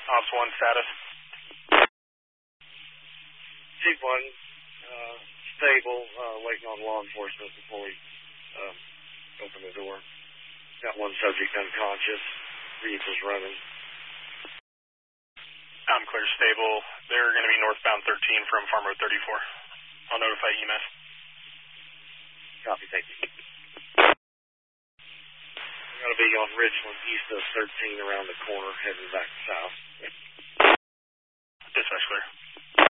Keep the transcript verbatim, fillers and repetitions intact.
Ops one status. Chief one, uh, stable, uh, waiting on law enforcement before we um, open the door. Got one subject unconscious, vehicle's running. I'm clear, stable. They're going to be northbound thirteen from Farm Road thirty-four. I'll notify E M S. Copy, thank you. We're going to be on Richland, east of thirteen, around the corner, heading back south. Dispatch clear.